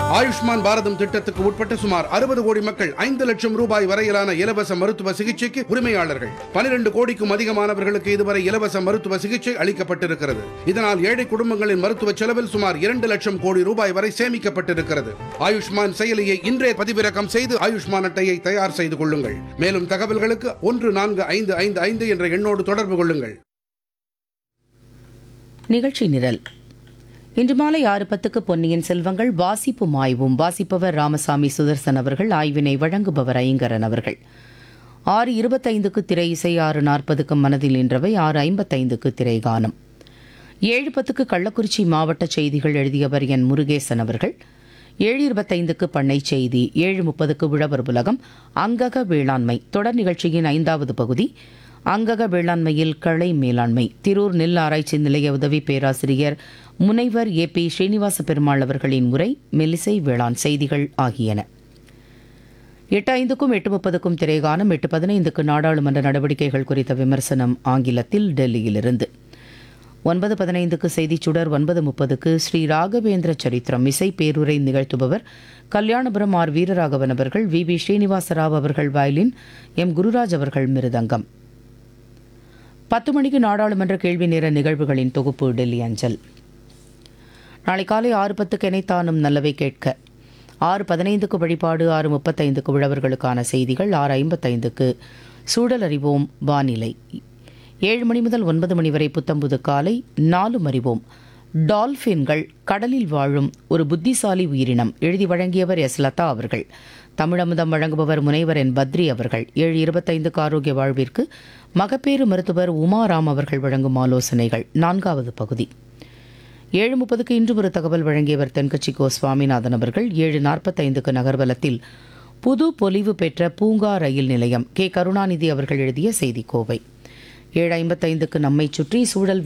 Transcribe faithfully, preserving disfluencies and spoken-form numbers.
ஆயுஷ்மான் பாரதம் திட்டத்துக்கு உட்பட்ட சுமார் அறுபது கோடி மக்கள் ஐந்து லட்சம் ரூபாய் வரையிலான இலவச மருத்துவ சிகிச்சைக்கு உரிமையாளர்கள். பனிரெண்டு கோடிக்கும் அதிகமானவர்களுக்கு இதுவரை இலவச மருத்துவ சிகிச்சை அளிக்கப்பட்டிருக்கிறது. இதனால் ஏழை குடும்பங்களின் மருத்துவ செலவில் சுமார் இரண்டு லட்சம் கோடி ரூபாய் வரை சேமிக்கப்பட்டிருக்கிறது. ஆயுஷ்மான் செயலியை இன்றே பதிவிறக்கம் செய்து ஆயுஷ்மான் அட்டையை தயார் செய்து கொள்ளுங்கள். மேலும் தகவல்களுக்கு ஒன்று நான்கு ஐந்து ஐந்து ஐந்து என்ற எண்ணோடு தொடர்பு கொள்ளுங்கள். நிகழ்ச்சி நிரல் இன்று மாலை ஆறு பத்துக்கு பொன்னியின் செல்வங்கள் வாசிப்பும் ஆய்வும். வாசிப்பவர் ராமசாமி சுதர்சன் அவர்கள். ஆய்வினை வழங்குபவர் ஐங்கரன் அவர்கள். ஆறு இருபத்தைந்துக்கு திரை இசை, ஆறு நாற்பதுக்கு மனதில் நின்றவை, ஆறு ஐம்பத்தைந்துக்கு திரைகானம். ஏழு பத்துக்கு கள்ளக்குறிச்சி மாவட்ட செய்திகள் எழுதியவர் என் முருகேசன் அவர்கள். ஏழு இருபத்தைந்துக்கு பண்ணை செய்தி, ஏழு முப்பதுக்கு உழவர் உலகம், அங்கக வேளாண்மை தொடர் நிகழ்ச்சியின் ஐந்தாவது பகுதி. அங்கக வேளாண்மையில் களை மேலாண்மை, திரூர் நெல் ஆராய்ச்சி நிலைய உதவி பேராசிரியர் முனைவர் ஏ பி ஸ்ரீனிவாச பெருமாள் அவர்களின் உரை, மெல்லிசை வேளாண் செய்திகள் ஆகியன. எட்டு ஐந்துக்கும் எட்டு முப்பதுக்கும் திரைகானம், எட்டு பதினைந்துக்கு நாடாளுமன்ற நடவடிக்கைகள் குறித்த விமர்சனம் ஆங்கிலத்தில் டெல்லியிலிருந்து. ஒன்பது பதினைந்துக்கு செய்திச் சுடர், ஒன்பது முப்பதுக்கு ஸ்ரீ ராகவேந்திர சரித்திரம் இசை பேருரை நிகழ்த்துபவர் கல்யாணபுரம் ஆர் வீரராகவன் அவர்கள். வி வி ஸ்ரீனிவாசராவ் அவர்கள் வயலின், எம் குருராஜ் அவர்கள் மிருதங்கம். பத்து மணிக்கு நாடாளுமன்ற கேள்வி நேர நிகழ்வுகளின் தொகுப்பு டெல்லி அஞ்சல். நாளை காலை ஆறு பத்துக்கு எனைத்தானும் நல்லவை கேட்க, ஆறு பதினைந்துக்கு வழிபாடு, ஆறு முப்பத்தைந்துக்கு உழவர்களுக்கான செய்திகள், ஆறு ஐம்பத்தைந்துக்கு சூழல் அறிவோம் வானிலை. ஏழு மணி முதல் ஒன்பது மணி வரை புத்தம்புது காலை. நாலும் அறிவோம். டால்பின்கள் கடலில் வாழும் ஒரு புத்திசாலி உயிரினம். எழுதி வழங்கியவர் எஸ் லதா அவர்கள். தமிழமுதம் வழங்குபவர் முனைவர் என் பத்ரி அவர்கள். ஏழு இருபத்தைந்துக்கு ஆரோக்கிய வாழ்விற்கு மகப்பேறு மருத்துவர் உமாராம் அவர்கள் வழங்கும் ஆலோசனைகள், நான்காவது பகுதி. ஏழு முப்பதுக்கு இன்று ஒரு தகவல் வழங்கியவர் தென்கட்சி கோ சுவாமிநாதன் அவர்கள். ஏழு நாற்பத்தைந்துக்கு நகர்வலத்தில் புது பொலிவு பெற்ற பூங்கா ரயில் நிலையம், கே கருணாநிதி அவர்கள் எழுதிய செய்திக்கோவை. ஏழு ஐம்பத்தைந்துக்கு நம்மை சுற்றி சூழல்